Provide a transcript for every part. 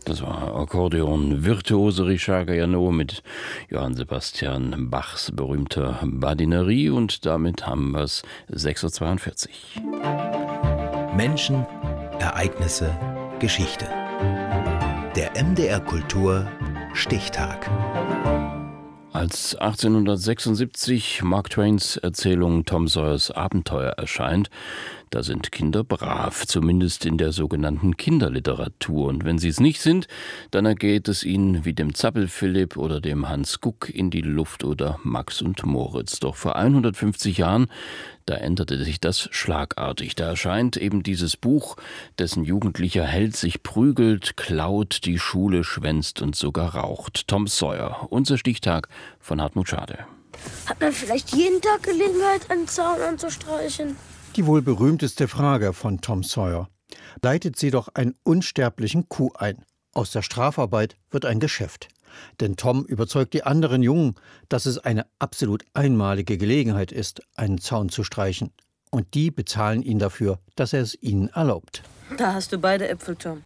Das war Akkordeon-Virtuose Richard Galliano mit Johann Sebastian Bachs berühmter Badinerie, und damit haben wir es 6:42 Uhr. Menschen, Ereignisse, Geschichte. Der MDR Kultur Stichtag. Als 1876 Mark Twains Erzählung Tom Sawyers Abenteuer erscheint, da sind Kinder brav, zumindest in der sogenannten Kinderliteratur. Und wenn sie es nicht sind, dann ergeht es ihnen wie dem Zappel-Philipp oder dem Hans Guck in die Luft oder Max und Moritz. Doch vor 150 Jahren, da änderte sich das schlagartig. Da erscheint eben dieses Buch, dessen jugendlicher Held sich prügelt, klaut, die Schule schwänzt und sogar raucht. Tom Sawyer, unser Stichtag von Hartmut Schade. Hat man vielleicht jeden Tag Gelegenheit, einen Zaun anzustreichen? Die wohl berühmteste Frage von Tom Sawyer. Leitet sie doch einen unsterblichen Coup ein. Aus der Strafarbeit wird ein Geschäft. Denn Tom überzeugt die anderen Jungen, dass es eine absolut einmalige Gelegenheit ist, einen Zaun zu streichen. Und die bezahlen ihn dafür, dass er es ihnen erlaubt. Da hast du beide Äpfel, Tom.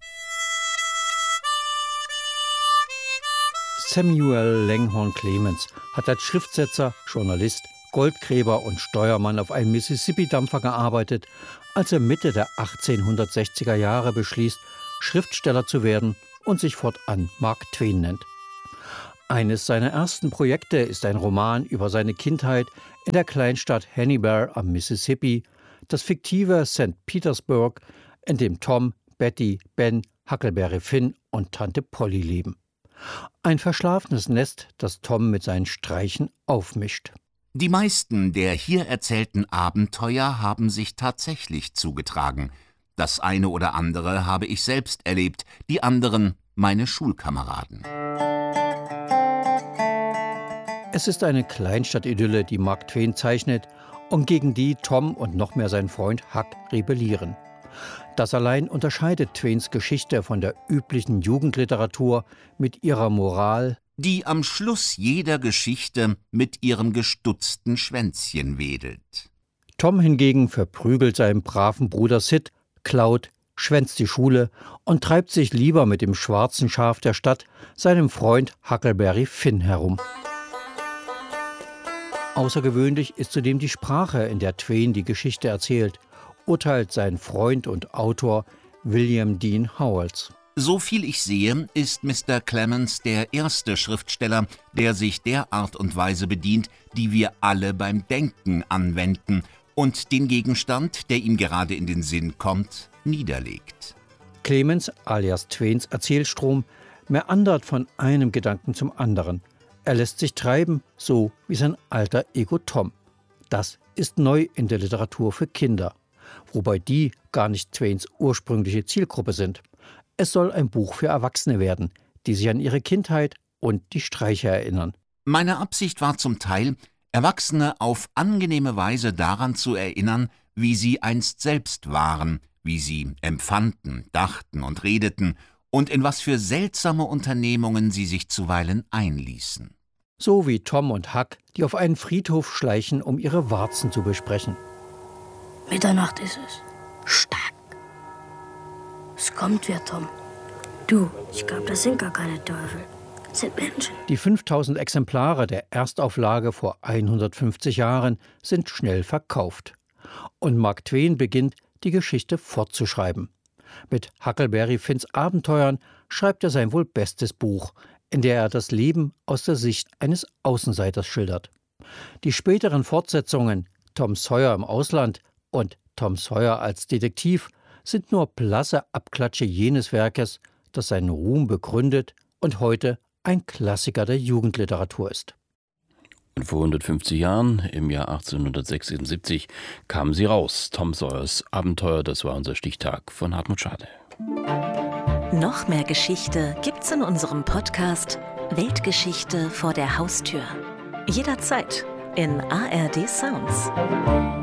Samuel Langhorne Clemens hat als Schriftsetzer, Journalist, Goldgräber und Steuermann auf einem Mississippi-Dampfer gearbeitet, als er Mitte der 1860er Jahre beschließt, Schriftsteller zu werden und sich fortan Mark Twain nennt. Eines seiner ersten Projekte ist ein Roman über seine Kindheit in der Kleinstadt Hannibal am Mississippi, das fiktive St. Petersburg, in dem Tom, Betty, Ben, Huckleberry Finn und Tante Polly leben. Ein verschlafenes Nest, das Tom mit seinen Streichen aufmischt. Die meisten der hier erzählten Abenteuer haben sich tatsächlich zugetragen. Das eine oder andere habe ich selbst erlebt, die anderen meine Schulkameraden. Es ist eine Kleinstadt-Idylle, die Mark Twain zeichnet und gegen die Tom und noch mehr sein Freund Huck rebellieren. Das allein unterscheidet Twains Geschichte von der üblichen Jugendliteratur mit ihrer Moral, die am Schluss jeder Geschichte mit ihrem gestutzten Schwänzchen wedelt. Tom hingegen verprügelt seinen braven Bruder Sid, klaut, schwänzt die Schule und treibt sich lieber mit dem schwarzen Schaf der Stadt, seinem Freund Huckleberry Finn, herum. Außergewöhnlich ist zudem die Sprache, in der Twain die Geschichte erzählt, urteilt sein Freund und Autor William Dean Howells. So viel ich sehe, ist Mr. Clemens der erste Schriftsteller, der sich der Art und Weise bedient, die wir alle beim Denken anwenden und den Gegenstand, der ihm gerade in den Sinn kommt, niederlegt. Clemens, alias Twains Erzählstrom, meandert von einem Gedanken zum anderen. Er lässt sich treiben, so wie sein alter Ego Tom. Das ist neu in der Literatur für Kinder, wobei die gar nicht Twains ursprüngliche Zielgruppe sind. Es soll ein Buch für Erwachsene werden, die sich an ihre Kindheit und die Streiche erinnern. Meine Absicht war zum Teil, Erwachsene auf angenehme Weise daran zu erinnern, wie sie einst selbst waren, wie sie empfanden, dachten und redeten und in was für seltsame Unternehmungen sie sich zuweilen einließen. So wie Tom und Huck, die auf einen Friedhof schleichen, um ihre Warzen zu besprechen. Mitternacht ist es. Stark. Es kommt wer, Tom. Du, ich glaube, das sind gar keine Teufel. Das sind Menschen. Die 5000 Exemplare der Erstauflage vor 150 Jahren sind schnell verkauft. Und Mark Twain beginnt, die Geschichte fortzuschreiben. Mit Huckleberry Finns Abenteuern schreibt er sein wohl bestes Buch, in der er das Leben aus der Sicht eines Außenseiters schildert. Die späteren Fortsetzungen, Tom Sawyer im Ausland und Tom Sawyer als Detektiv, sind nur blasse Abklatsche jenes Werkes, das seinen Ruhm begründet und heute ein Klassiker der Jugendliteratur ist. Und vor 150 Jahren, im Jahr 1876, kamen sie raus. Tom Sawyers Abenteuer, das war unser Stichtag von Hartmut Schade. Noch mehr Geschichte gibt's in unserem Podcast Weltgeschichte vor der Haustür. Jederzeit in ARD Sounds.